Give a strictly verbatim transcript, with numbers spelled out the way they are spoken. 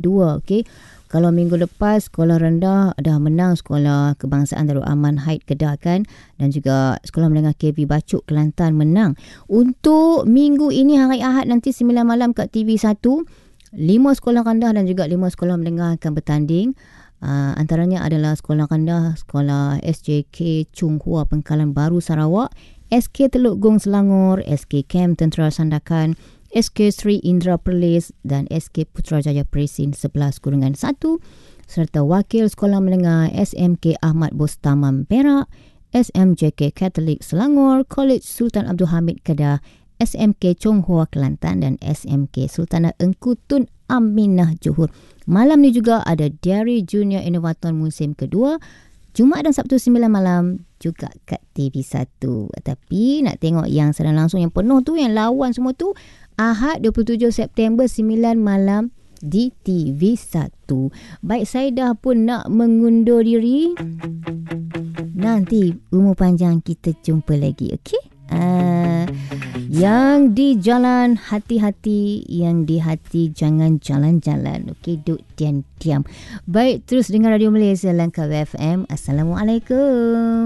kedua. Okey. Kalau minggu lepas sekolah rendah dah menang sekolah Kebangsaan Darul Aman Haid Kedah kan, dan juga sekolah menengah K V Bacuk Kelantan menang. Untuk minggu ini hari Ahad nanti sembilan malam kat T V satu, lima sekolah rendah dan juga lima sekolah menengah akan bertanding. Uh, antaranya adalah sekolah rendah sekolah S J K Chung Hua Pengkalan Baru Sarawak, S K Teluk Gong Selangor, S K Camp Tentera Sandakan, S K Sri Indra Perlis dan S K Putrajaya Presin sebelas kurungan satu, serta wakil sekolah menengah S M K Ahmad Bostamam Perak, S M J K Katolik Selangor, College Sultan Abdul Hamid Kedah, S M K Chong Hua Kelantan dan S M K Sultanah Engku Tun Aminah Johor. Malam ni juga ada Dairy Junior Innovator musim kedua, Jumaat dan Sabtu sembilan malam juga kat T V satu. Tapi nak tengok yang sedang langsung yang penuh tu, yang lawan semua tu, Ahad dua puluh tujuh September sembilan malam di T V satu. Baik, saya dah pun nak mengundur diri. Nanti umur panjang kita jumpa lagi, okey? Uh, yang di jalan hati-hati, yang di hati jangan jalan-jalan. Okey, duk diam-diam. Baik, terus dengar Radio Malaysia Langkawi F M. Assalamualaikum.